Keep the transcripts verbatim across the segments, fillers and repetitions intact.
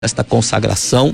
esta consagração,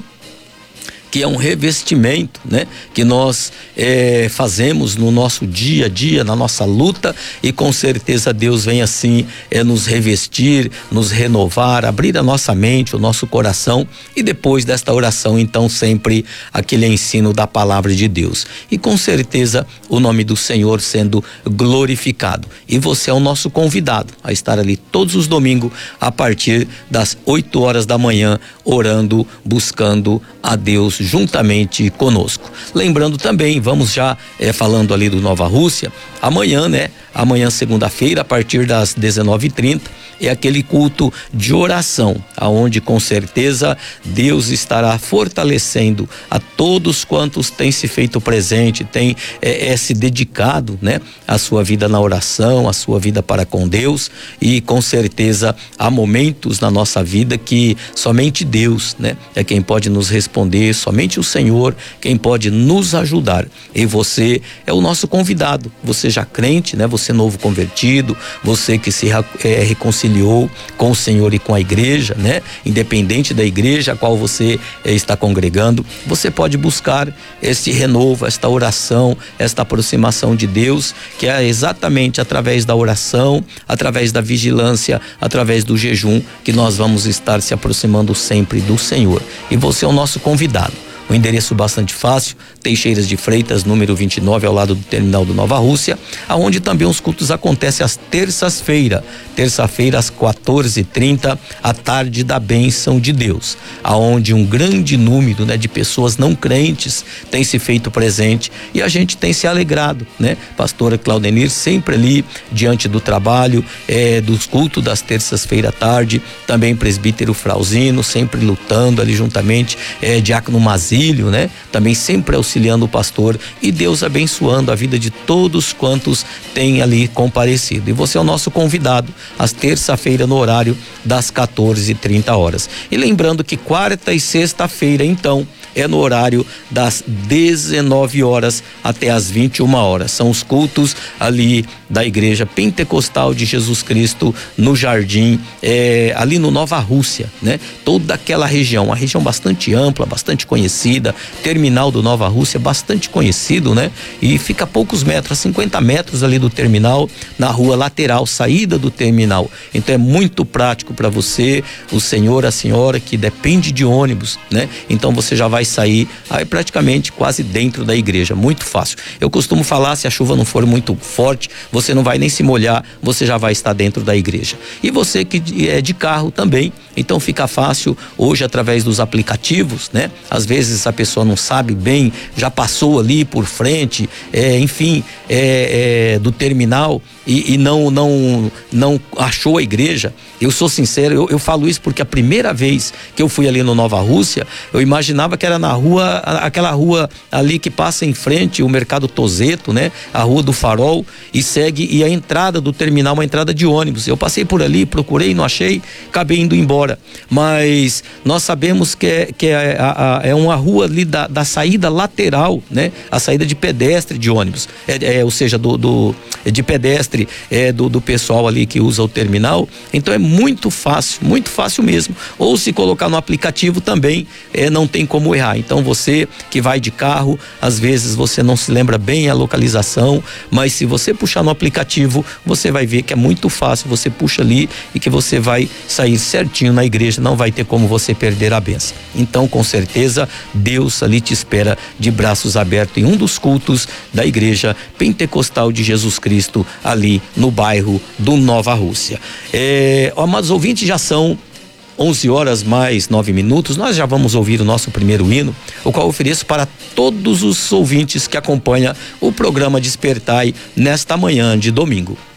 que é um revestimento, né? Que nós é, fazemos no nosso dia a dia, na nossa luta, e com certeza Deus vem assim é, nos revestir, nos renovar, abrir a nossa mente, o nosso coração, e depois desta oração, então, sempre aquele ensino da palavra de Deus. E com certeza o nome do Senhor sendo glorificado. E você é o nosso convidado a estar ali todos os domingos, a partir das oito horas da manhã, orando, buscando a Deus juntamente conosco. Lembrando também, vamos já é, falando ali do Nova Rússia, amanhã, né? Amanhã, segunda-feira, a partir das dezenove e trinta, é aquele culto de oração, aonde com certeza Deus estará fortalecendo a todos quantos têm se feito presente, têm é, é, se dedicado, né? A sua vida na oração, a sua vida para com Deus, e com certeza há momentos na nossa vida que somente Deus, né? É quem pode nos responder, somente o Senhor quem pode nos ajudar, e você é o nosso convidado, você já crente, né? Você novo convertido, você que se é, reconciliou com o Senhor e com a igreja, né? Independente da igreja a qual você é, está congregando, você pode buscar esse renovo, esta oração, esta aproximação de Deus, que é exatamente através da oração, através da vigilância, através do jejum, que nós vamos estar se aproximando sempre do Senhor. E você é o nosso convidado. O endereço bastante fácil, Teixeiras de Freitas, número vinte e nove, ao lado do terminal do Nova Rússia, aonde também os cultos acontecem às terças-feiras, terça-feira às quatorze e trinta, à tarde da bênção de Deus, aonde um grande número, né, de pessoas não crentes tem se feito presente, e a gente tem se alegrado, né? Pastora Claudenir sempre ali diante do trabalho, é, dos cultos das terças-feiras à tarde, também presbítero Frauzino sempre lutando ali juntamente, é, diácono Mazir, né? Também sempre auxiliando o pastor, e Deus abençoando a vida de todos quantos têm ali comparecido. E você é o nosso convidado às terça-feira no horário das quatorze e trinta horas. E lembrando que quarta e sexta-feira, então, é no horário das dezenove horas até as vinte e uma horas. São os cultos ali da Igreja Pentecostal de Jesus Cristo no Jardim, é, ali no Nova Rússia, né? Toda aquela região, uma região bastante ampla, bastante conhecida, terminal do Nova Rússia, bastante conhecido, né? E fica a poucos metros, a cinquenta metros ali do terminal, na rua lateral, saída do terminal. Então é muito prático para você, o senhor, a senhora que depende de ônibus, né? Então você já vai sair aí praticamente quase dentro da igreja, muito fácil. Eu costumo falar, se a chuva não for muito forte, você não vai nem se molhar, você já vai estar dentro da igreja. E você que é de carro também, então fica fácil hoje através dos aplicativos, né? Às vezes a pessoa não sabe bem, já passou ali por frente, é, enfim, é, é, do terminal e, e não, não, não achou a igreja. Eu sou sincero, eu, eu falo isso porque a primeira vez que eu fui ali no Nova Rússia, eu imaginava que era na rua, aquela rua ali que passa em frente o Mercado Tozeto, né? A Rua do Farol, e segue, e a entrada do terminal, uma entrada de ônibus. Eu passei por ali, procurei, não achei, acabei indo embora. Mas nós sabemos que é, que é, a, a, é uma rua ali da, da saída lateral, né? A saída de pedestre de ônibus, é, é, ou seja, do, do, de pedestre é, do, do pessoal ali que usa o terminal. Então é muito fácil, muito fácil mesmo. Ou se colocar no aplicativo também, é, não tem como errar. Então você que vai de carro, às vezes você não se lembra bem a localização, mas se você puxar no aplicativo, você vai ver que é muito fácil, você puxa ali e que você vai sair certinho na igreja, não vai ter como você perder a bênção. Então, com certeza, Deus ali te espera de braços abertos em um dos cultos da Igreja Pentecostal de Jesus Cristo, ali no bairro do Nova Rússia. É, amados ouvintes, já são onze horas mais nove minutos, nós já vamos ouvir o nosso primeiro hino, o qual ofereço para todos os ouvintes que acompanham o programa Despertai nesta manhã de domingo.